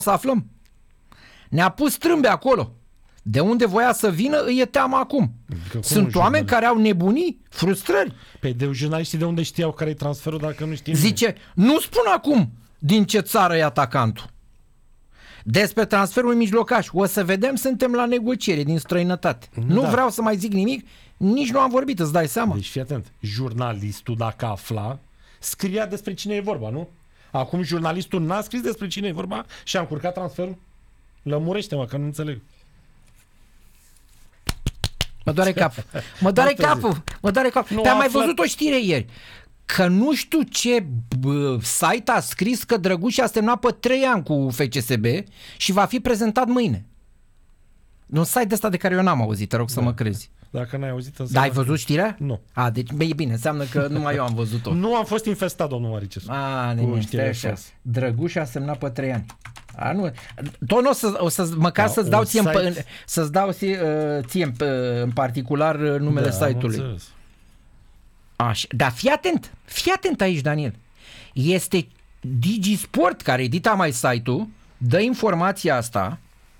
să aflăm. Ne-a pus trâmbe acolo. De unde voia să vină îi e teamă acum. Sunt oameni care au nebunii, frustrări. Păi de jurnaliștii de unde știau care e transferul dacă nu știm? Zice, nu spun acum din ce țară e atacantul. Despre transferul mijlocaș, o să vedem, suntem la negociere din străinătate. Nu vreau să mai zic nimic, nici nu am vorbit, îți dai seama. Deci fii atent, jurnalistul dacă afla, scria despre cine e vorba, nu? Acum jurnalistul n-a scris despre cine e vorba și a încurcat transferul? Lămurește-mă, că nu înțeleg. Mă doare capul. Mă doare capul. Te-am mai văzut o știre ieri. Că nu știu ce site a scris că Drăguș a semnat pe 3 ani cu FCSB și va fi prezentat mâine. Un site ăsta de care eu n-am auzit, te rog să mă crezi. Dacă n-ai auzit, înseamnă... Dar ai văzut știrea? Nu. Deci e bine, înseamnă că numai eu am văzut-o. Nu am fost infestat, domnul Maricescu. Nimic, stai așa. Drăguș a semnat pe 3 ani. Nu. Tot o să măcar să-ți dau ție, să-ți dau ție în particular numele site-ului. Așa. Dar fii atent aici, Daniel. Este DigiSport care edita mai site-ul, dă informația asta.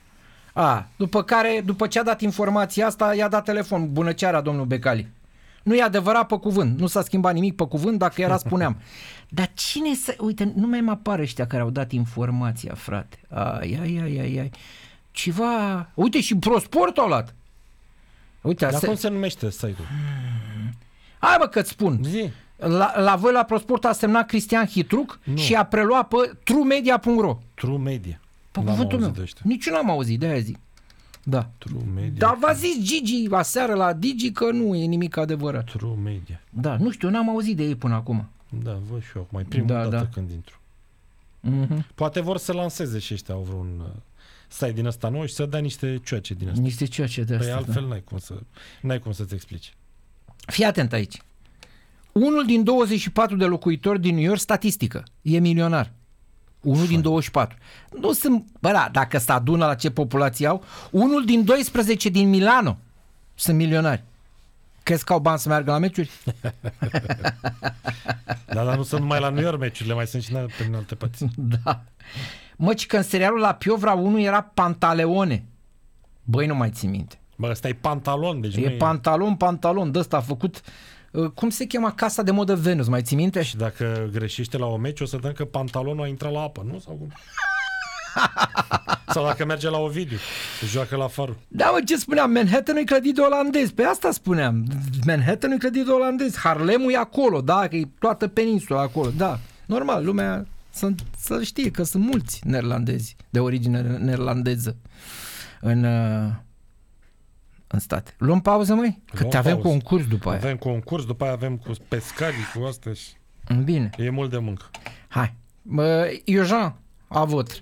După ce a dat informația asta, i-a dat telefon. Bună seara, domnul Becali. Nu e adevărat pe cuvânt. Nu s-a schimbat nimic pe cuvânt, dacă era spuneam. Dar cine să... Uite, nu mai mă apare ăștia care au dat informația, frate. Ai. Ceva... Uite, și ProSport au luat. Uite, dar cum se numește site-ul? Hai bă că-ți spun. Zi. La voi la ProSport a semnat Cristian Hitruc și a preluat pe truemedia.ro. Truemedia. Pe cuvântul meu. Nici eu n-am auzit, de-aia zic. Da. Dar v-a zis Gigi aseară la Digi că nu e nimic adevărat. Truemedia. Da, nu știu, eu n-am auzit de ei până acum. Da, văd și eu acum, prima dată când intru. Poate vor să lanseze și ăștia au vreun site din ăsta nou și să dea niște cioace din ăsta. Niște cioace de astea. Păi altfel n-ai cum să-ți explici. Fii atent aici. Unul din 24 de locuitori din New York, statistică, e milionar. Unul din 24. Nu sunt, dacă se adună la ce populație au, unul din 12 din Milano sunt milionari. Crezi că au bani să meargă la meciuri? Dar nu sunt numai la New York meciurile, mai sunt și în alte părți. Da. Măci că în serialul la Piovra 1 era Pantaleone. Băi, nu mai ții minte. Bă, ăsta e pantalon. Deci pantalon. De-ăsta a făcut... Cum se chema Casa de Modă Venus, mai ții minte? Și dacă greșește la o meci, o să dăm că pantalonul a intrat la apă, nu? Sau cum? Sau dacă merge la Ovidiu, se joacă la Farul. Da, mă, ce spuneam? Manhattan-ul e clădit de olandezi. Pe asta spuneam. Manhattan-ul e clădit de olandezi. Harlemul e acolo, da? Că e toată peninsula acolo, da. Normal, lumea să știe că sunt mulți neerlandezi de origine neerlandeză în state. Luăm pauză, măi? Că avem concurs după aia. Avem concurs, după aia avem cu pescarii, cu astea și... Bine. E mult de muncă. Hai. Iojan, a votre.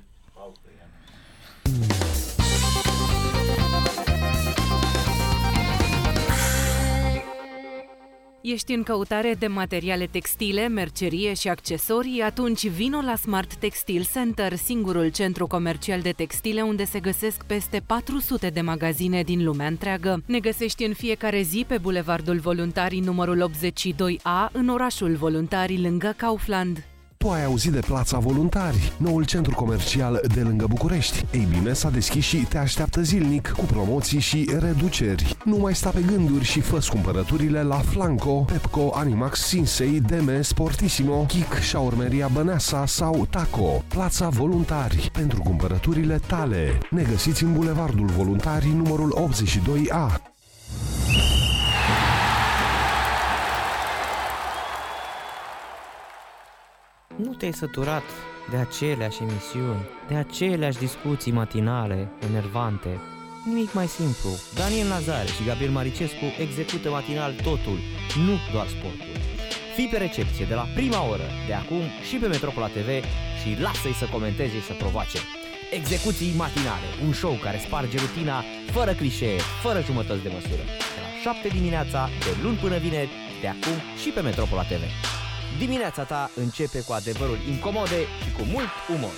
Ești în căutare de materiale textile, mercerie și accesorii? Atunci vino la Smart Textile Center, singurul centru comercial de textile unde se găsesc peste 400 de magazine din lumea întreagă. Ne găsești în fiecare zi pe Bulevardul Voluntarii numărul 82A, în orașul Voluntarii, lângă Kaufland. Tu ai auzit de Plața Voluntari, noul centru comercial de lângă București. Ei bine, s-a deschis și te așteaptă zilnic cu promoții și reduceri. Nu mai sta pe gânduri și fă-ți cumpărăturile la Flanco, Pepco, Animax, Sinsei, Deme, Sportissimo, Kik, Șaurmeria Băneasa sau Taco. Plața Voluntari, pentru cumpărăturile tale. Ne găsiți în Bulevardul Voluntarii numărul 82A. Nu te-ai săturat de aceleași emisiuni, de aceleași discuții matinale, enervante? Nimic mai simplu. Daniel Nazare și Gabriel Maricescu execută matinal totul, nu doar sportul. Fii pe recepție de la prima oră, de acum și pe Metropola TV și lasă-i să comenteze și să provoace. Execuții matinale, un show care sparge rutina, fără clișee, fără jumătăți de măsură. De la 7 dimineața, de luni până vineri, de acum și pe Metropola TV. Dimineața ta începe cu adevăruri incomode și cu mult umor.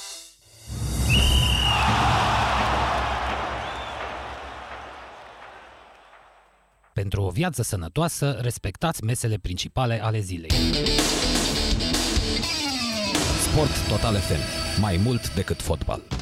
Pentru o viață sănătoasă, respectați mesele principale ale zilei. Sport Total FM. Mai mult decât fotbal.